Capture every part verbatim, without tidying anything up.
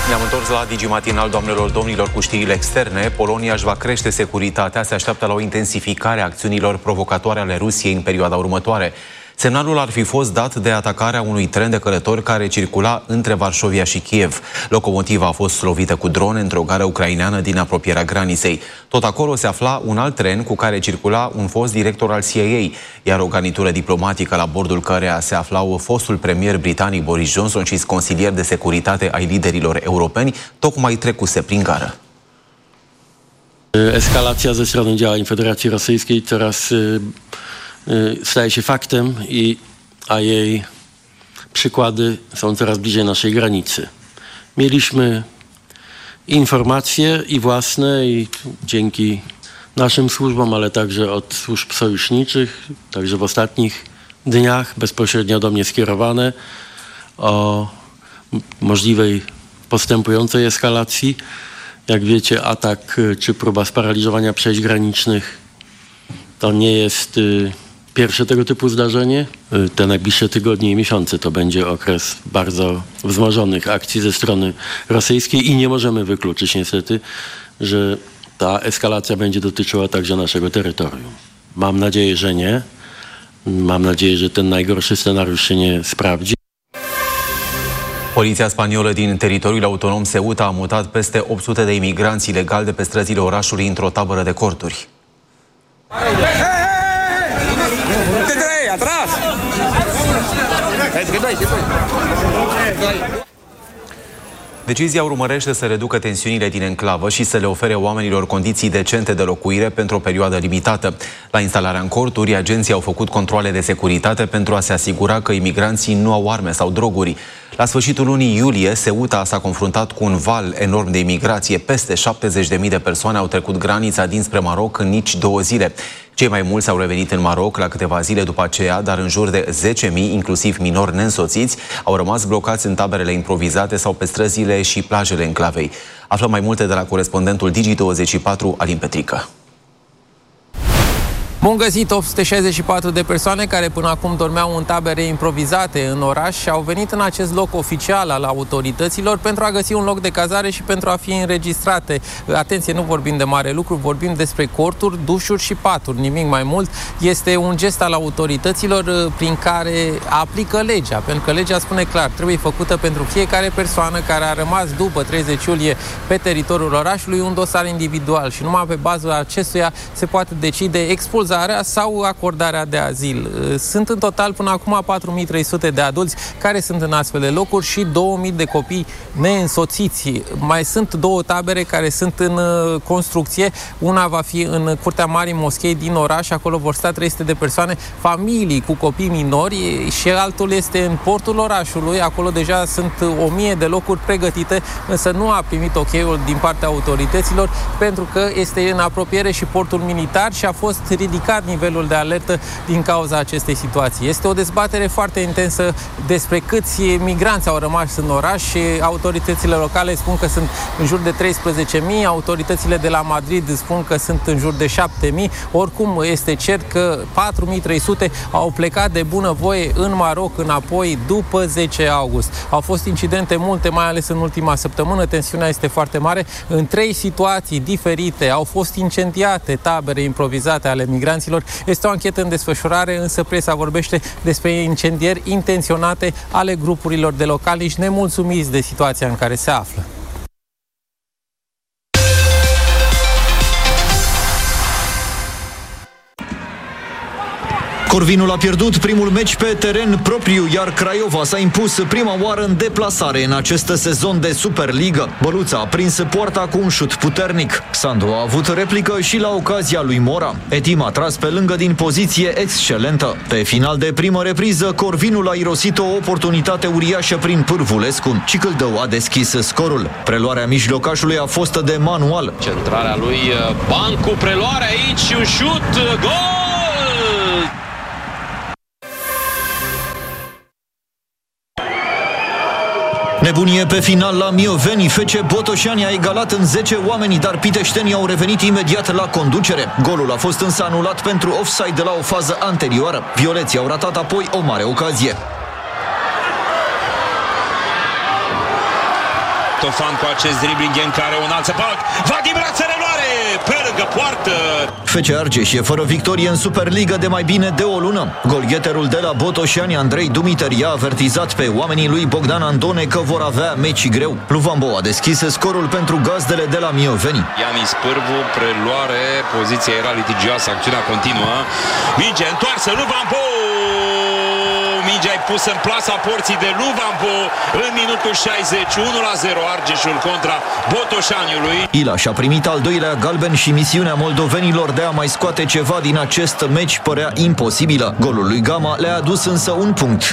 Ne-am întors la Digimatinal, doamnelor, domnilor, cu știrile externe. Polonia își va crește securitatea, se așteaptă la o intensificare a acțiunilor provocatoare ale Rusiei în perioada următoare. Semnalul ar fi fost dat de atacarea unui tren de călători care circula între Varșovia și Kiev. Locomotiva a fost lovită cu drone într-o gară ucraineană din apropierea graniței. Tot acolo se afla un alt tren cu care circula un fost director al C I A, iar o garnitură diplomatică la bordul căreia se aflau fostul premier britanic Boris Johnson și consilier de securitate ai liderilor europeni, tocmai trecuse prin gară. Eskalacja ze strony działań Federacji Rosyjskiej coraz staje się faktem i, a jej przykłady są coraz bliżej naszej granicy. Mieliśmy informacje i własne i dzięki naszym służbom, ale także od służb sojuszniczych, także w ostatnich dniach bezpośrednio do mnie skierowane o możliwej postępującej eskalacji. Jak wiecie, atak czy próba sparaliżowania przejść granicznych to nie jest pierwsze tego typu zdarzenie. Te najbliższe tygodnie i miesiące to będzie okres bardzo wzmożonych akcji ze strony rosyjskiej i nie możemy wykluczyć niestety, że ta eskalacja będzie dotyczyła także naszego terytorium. Mam nadzieję, że nie. Mam nadzieję, że ten najgorszy scenariusz się nie sprawdzi. Poliția spaniolă din teritoriul autonom Ceuta a mutat peste opt sute de imigranți ilegali de pe străzile orașului într-o tabără de corturi. Decizia urmărește să reducă tensiunile din enclavă și să le ofere oamenilor condiții decente de locuire pentru o perioadă limitată. La instalarea în corturi, agenții au făcut controale de securitate pentru a se asigura că imigranții nu au arme sau droguri. La sfârșitul lunii iulie, Ceuta s-a confruntat cu un val enorm de imigrație. Peste șaptezeci de mii de persoane au trecut granița dinspre Maroc în nici două zile. Cei mai mulți au revenit în Maroc la câteva zile după aceea, dar în jur de zece mii, inclusiv minori neînsoțiți, au rămas blocați în taberele improvizate sau pe străzile și plajele enclavei. Aflăm mai multe de la corespondentul Digi douăzeci și patru, Alin Petrică. Bun găsit, opt sute șaizeci și patru de persoane care până acum dormeau în tabere improvizate în oraș și au venit în acest loc oficial al autorităților pentru a găsi un loc de cazare și pentru a fi înregistrate. Atenție, nu vorbim de mare lucru, vorbim despre corturi, dușuri și paturi, nimic mai mult. Este un gest al autorităților prin care aplică legea, pentru că legea spune clar, trebuie făcută pentru fiecare persoană care a rămas după treizeci iulie pe teritoriul orașului un dosar individual și numai pe baza acestuia se poate decide expulzarea sau acordarea de azil. Sunt în total până acum patru mii trei sute de adulți care sunt în astfel de locuri și două mii de copii neînsoțiți. Mai sunt două tabere care sunt în construcție. Una va fi în Curtea Marii Moschei din oraș, acolo vor sta trei sute de persoane, familii cu copii minori, și altul este în portul orașului, acolo deja sunt o mie de locuri pregătite, însă nu a primit ok-ul din partea autorităților pentru că este în apropiere și portul militar și a fost ridicat nivelul de alertă din cauza acestei situații. Este o dezbatere foarte intensă despre câți migranți au rămas în oraș și autoritățile locale spun că sunt în jur de treisprezece mii, autoritățile de la Madrid spun că sunt în jur de șapte mii. Oricum este cert că patru mii trei sute au plecat de bunăvoie în Maroc înapoi după zece august. Au fost incidente multe, mai ales în ultima săptămână, tensiunea este foarte mare. În trei situații diferite au fost incendiate tabere improvizate ale migranților. Este o anchetă în desfășurare, însă presa vorbește despre incendieri intenționate ale grupurilor de localnici nemulțumiți de situația în care se află. Corvinul a pierdut primul meci pe teren propriu, iar Craiova s-a impus prima oară în deplasare în acest sezon de Superligă. Băluța a prins poarta cu un șut puternic. Sandu a avut replică și la ocazia lui Mora. Etim a tras pe lângă din poziție excelentă. Pe final de primă repriză, Corvinul a irosit o oportunitate uriașă prin Pârvulescu. Cicâldău a deschis scorul. Preluarea mijlocașului a fost de manual. Centrarea lui Bancu, preluarea aici și un șut, gol! Nebunie pe final la Mioveni. F C Botoșani a egalat în zece oameni, dar piteștenii au revenit imediat la conducere. Golul a fost însă anulat pentru offside de la o fază anterioară. Violeții au ratat apoi o mare ocazie. Tofan cu acest dribbling în care un alt sepac. Vadim rață reluare pe lângă poartă. F C Argeș e fără victorie în Superliga de mai bine de o lună. Golgheterul de la Botoșani, Andrei Dumiter, i-a avertizat pe oamenii lui Bogdan Andone că vor avea meci greu. Luvambo a deschis scorul pentru gazdele de la Mioveni. Ianis Pârvu, preluare, poziția era litigioasă, acțiunea continuă. Minge întoarsă, Luvambo! Mingea e pusă în plasa porții de Luvambo în minutul șaizeci, unu la zero Argeșul contra Botoșaniului. Ilaș a primit al doilea galben și misiunea moldovenilor de a mai scoate ceva din acest meci părea imposibilă. Golul lui Gama le-a adus însă un punct.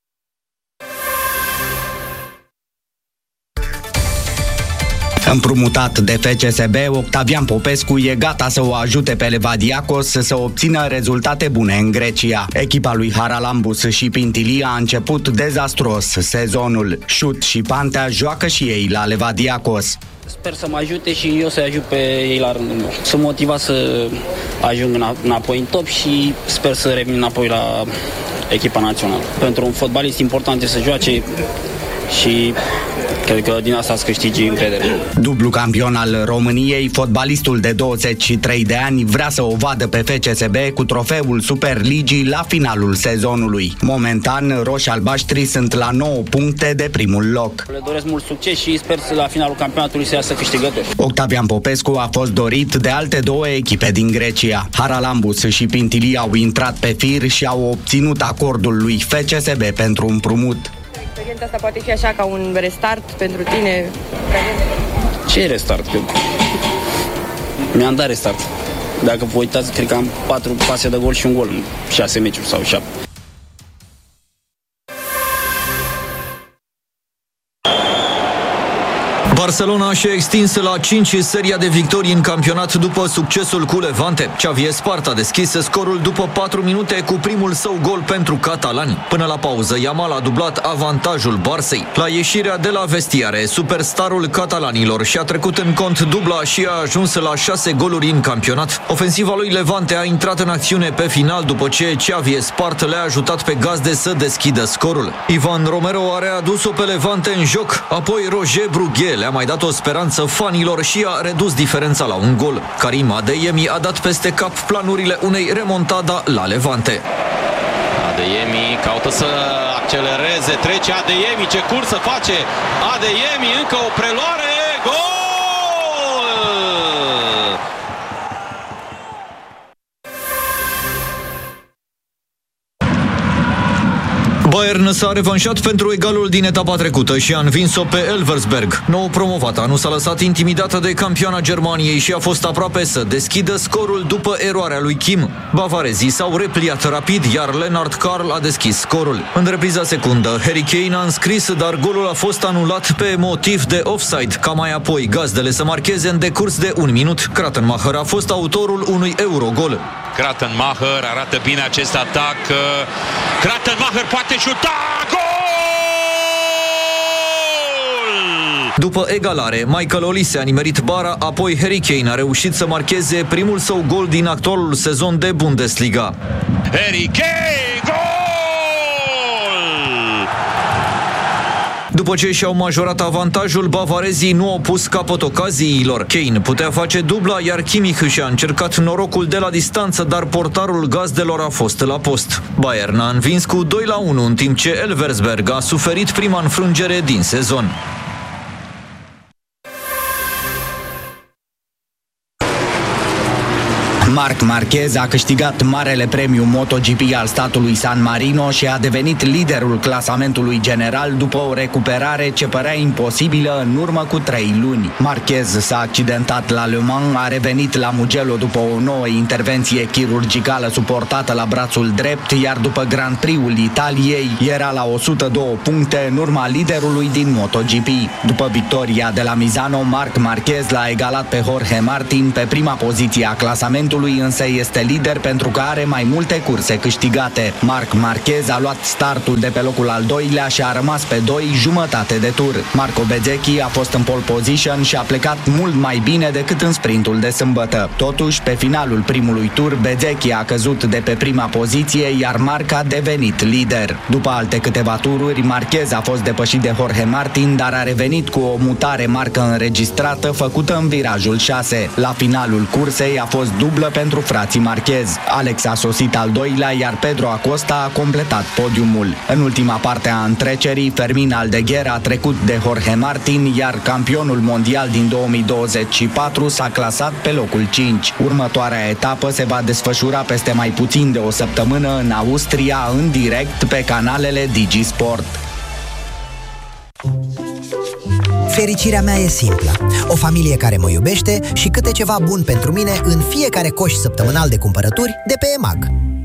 Împrumutat de F C S B, Octavian Popescu e gata să o ajute pe Levadiakos să obțină rezultate bune în Grecia. Echipa lui Haralambous și Pintilia a început dezastruos sezonul. Șut și Pantea joacă și ei la Levadiakos. Sper să mă ajute și eu să ajut pe ei la rândul meu. Sunt motivat să ajung înapoi în top și sper să revin înapoi la echipa națională. Pentru un fotbalist important este să joace și cred că din asta îți câștigi încredere. Dublu campion al României, fotbalistul de douăzeci și trei de ani vrea să o vadă pe F C S B cu trofeul Superligii la finalul sezonului. Momentan, roșii-albaștri sunt la nouă puncte de primul loc. Le doresc mult succes și sper să la finalul campionatului să iasă câștigători. Octavian Popescu a fost dorit de alte două echipe din Grecia. Haralambous și Pintilia au intrat pe fir și au obținut acordul lui F C S B pentru împrumut. Experiența asta poate fi așa ca un restart pentru tine? Ce restart? Mi-am dat restart. Dacă vă uitați, cred că am patru pase de gol și un gol în șase meciuri sau șapte. Barcelona și-a extins la cinci seria de victorii în campionat după succesul cu Levante. Xavi Espart a deschis scorul după patru minute cu primul său gol pentru catalani. Până la pauză, Yamal a dublat avantajul Barței. La ieșirea de la vestiare, superstarul catalanilor și-a trecut în cont dubla și a ajuns la șase goluri în campionat. Ofensiva lui Levante a intrat în acțiune pe final după ce Xavi Espart le-a ajutat pe gazde să deschidă scorul. Ivan Romero a readus-o pe Levante în joc, apoi Roger Bruguier le-a mai dat o speranță fanilor și a redus diferența la un gol. Karim Adeyemi a dat peste cap planurile unei remontada la Levante. Adeyemi caută să accelereze, trece Adeyemi, ce cursă face Adeyemi, încă o preluare, gol! Bayern s-a revanșat pentru egalul din etapa trecută și a învins-o pe Elversberg. Nou promovata nu s-a lăsat intimidată de campioana Germaniei și a fost aproape să deschidă scorul după eroarea lui Kim. Bavarezii s-au repliat rapid, iar Lennart Karl a deschis scorul. În repriza secundă, Harry Kane a înscris, dar golul a fost anulat pe motiv de offside, ca mai apoi gazdele să marcheze în decurs de un minut. Kratenmacher a fost autorul unui eurogol. Kratenmacher arată bine acest atac. Kratenmacher poate șuta! Gol! După egalare, Michael Olise a nimerit bara, apoi Harry Kane a reușit să marcheze primul său gol din actualul sezon de Bundesliga. Harry Kane! Gol! După ce și-au majorat avantajul, bavarezii nu au pus capăt ocaziilor. Kane putea face dubla, iar Kimmich și-a încercat norocul de la distanță, dar portarul gazdelor a fost la post. Bayern a învins cu doi la unu, în timp ce Elversberg a suferit prima înfrângere din sezon. Marc Marquez a câștigat marele premiu MotoGP al statului San Marino și a devenit liderul clasamentului general după o recuperare ce părea imposibilă în urmă cu trei luni. Marquez s-a accidentat la Le Mans, a revenit la Mugello după o nouă intervenție chirurgicală suportată la brațul drept, iar după Grand Prix-ul Italiei era la o sută doi puncte în urma liderului din MotoGP. După victoria de la Misano, Marc Marquez l-a egalat pe Jorge Martin pe prima poziție a clasamentului clasamentului însă este lider pentru că are mai multe curse câștigate. Marc Marquez a luat startul de pe locul al doilea și a rămas pe doi jumătate de tur. Marco Bezzecchi a fost în pole position și a plecat mult mai bine decât în sprintul de sâmbătă. Totuși, pe finalul primului tur, Bezzecchi a căzut de pe prima poziție, iar Marc a devenit lider. După alte câteva tururi, Marquez a fost depășit de Jorge Martin, dar a revenit cu o mutare marcă înregistrată făcută în virajul șase. La finalul cursei a fost dublă pentru frații Marquez. Alex a sosit al doilea, iar Pedro Acosta a completat podiumul. În ultima parte a întrecerii, Fermin Aldeguer a trecut de Jorge Martin, iar campionul mondial din două mii douăzeci și patru s-a clasat pe locul cinci. Următoarea etapă se va desfășura peste mai puțin de o săptămână în Austria, în direct pe canalele Digi Sport. Fericirea mea e simplă. O familie care mă iubește și câte ceva bun pentru mine în fiecare coș săptămânal de cumpărături de pe EMAG.